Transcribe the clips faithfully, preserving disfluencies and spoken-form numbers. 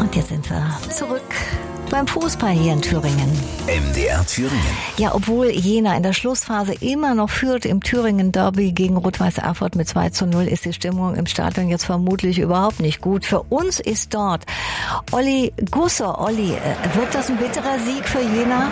Und jetzt sind wir zurück beim Fußball hier in Thüringen. M D R Thüringen. Ja, obwohl Jena in der Schlussphase immer noch führt im Thüringen-Derby gegen Rot-Weiß Erfurt mit zwei zu null, ist die Stimmung im Stadion jetzt vermutlich überhaupt nicht gut. Für uns ist dort Olli Gusser. Olli, wird das ein bitterer Sieg für Jena?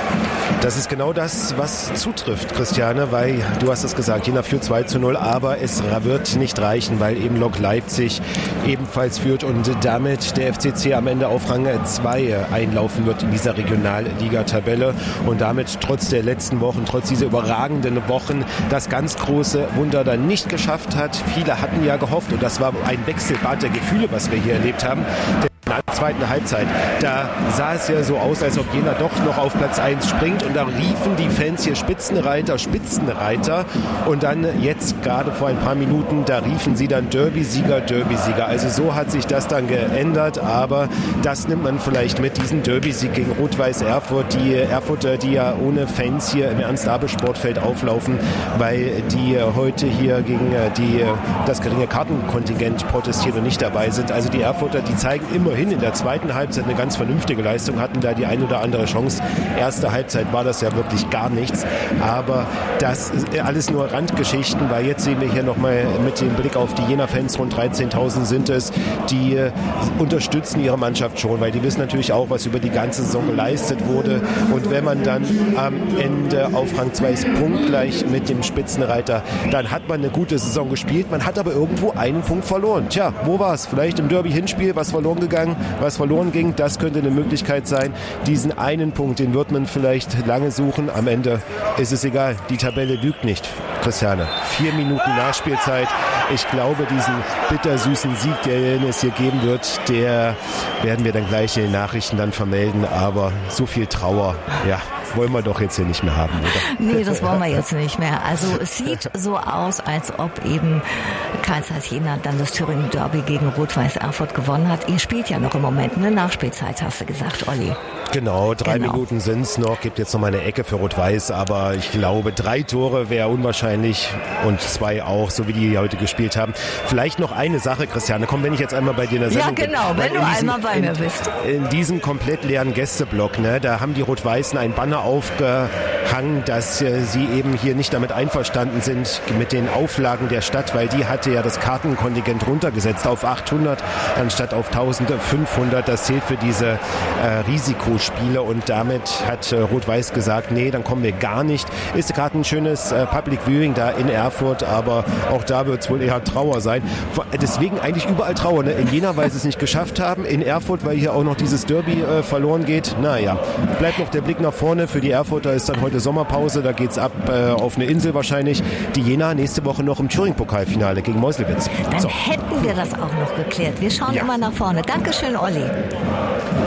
Das ist genau das, was zutrifft, Christiane, weil du hast es gesagt, Jena führt zwei zu null, aber es wird nicht reichen, weil eben Lok Leipzig ebenfalls führt und damit der F C C am Ende auf Rang zwei einlaufen wird in dieser Regionalliga-Tabelle und damit trotz der letzten Wochen, trotz dieser überragenden Wochen, das ganz große Wunder dann nicht geschafft hat. Viele hatten ja gehofft und das war ein Wechselbad der Gefühle, was wir hier erlebt haben. In der zweiten Halbzeit, da sah es ja so aus, als ob Jena doch noch auf Platz eins springt und da riefen die Fans hier Spitzenreiter, Spitzenreiter und dann jetzt gerade vor ein paar Minuten, da riefen sie dann Derby-Sieger, Derby-Sieger. Also so hat sich das dann geändert, aber das nimmt man vielleicht mit, diesen Derby-Sieg gegen Rot-Weiß Erfurt, die Erfurter, die ja ohne Fans hier im Ernst-Abel-Sportfeld auflaufen, weil die heute hier gegen die, das geringe Kartenkontingent protestieren und nicht dabei sind. Also die Erfurter, die zeigen immerhin in der zweiten Halbzeit eine ganz vernünftige Leistung, hatten da die ein oder andere Chance. Erste Halbzeit war das ja wirklich gar nichts, aber das ist alles nur Randgeschichten, weil jetzt sehen wir hier nochmal mit dem Blick auf die Jena-Fans, rund dreizehntausend sind es, die äh, unterstützen ihre Mannschaft schon, weil die wissen natürlich auch, was über die ganze Saison geleistet wurde und wenn man dann am Ende auf Rang zwei ist, punktgleich mit dem Spitzenreiter, dann hat man eine gute Saison gespielt, man hat aber irgendwo einen Punkt verloren. Tja, wo war es? Vielleicht im Derby-Hinspiel, was verloren gegangen, was verloren ging, das könnte eine Möglichkeit sein. Diesen einen Punkt, den wird man vielleicht lange suchen. Am Ende ist es egal. Die Tabelle lügt nicht, Christiane. Vier Minuten Nachspielzeit. Ich glaube, diesen bittersüßen Sieg, den es hier geben wird, der werden wir dann gleich in den Nachrichten dann vermelden. Aber so viel Trauer, ja, wollen wir doch jetzt hier nicht mehr haben, oder? Nee, das wollen wir jetzt nicht mehr. Also es sieht so aus, als ob eben Karl Zeiss Jena dann das Thüringen Derby gegen Rot-Weiß Erfurt gewonnen hat. Ihr spielt ja noch im Moment eine Nachspielzeit, hast du gesagt, Olli. Genau, drei Genau. Minuten sind es noch, gibt jetzt noch mal eine Ecke für Rot-Weiß, aber ich glaube, drei Tore wäre unwahrscheinlich und zwei auch, so wie die heute gespielt haben. Vielleicht noch eine Sache, Christiane, komm, wenn ich jetzt einmal bei dir in der Sendung Ja, genau, bin. wenn du diesem, einmal bei mir bist. In diesem komplett leeren Gästeblock, ne, da haben die Rot-Weißen ein Banner aufgehangen, dass äh, sie eben hier nicht damit einverstanden sind mit den Auflagen der Stadt, weil die hatte ja das Kartenkontingent runtergesetzt auf achthundert anstatt auf eintausendfünfhundert. Das zählt für diese äh, Risikospiele und damit hat äh, Rot-Weiß gesagt, nee, dann kommen wir gar nicht. Ist gerade ein schönes äh, Public Viewing da in Erfurt, aber auch da wird es wohl eher Trauer sein. Deswegen eigentlich überall Trauer. Ne? In Jena, weil sie es nicht geschafft haben, in Erfurt, weil hier auch noch dieses Derby äh, verloren geht. Naja, bleibt noch der Blick nach vorne. Für die Erfurter ist dann heute Sommerpause, da geht's ab äh, auf eine Insel wahrscheinlich. Die Jena nächste Woche noch im Thüringen-Pokalfinale gegen Meuselwitz. Dann So. hätten wir das auch noch geklärt. Wir schauen Ja. immer nach vorne. Dankeschön, Olli.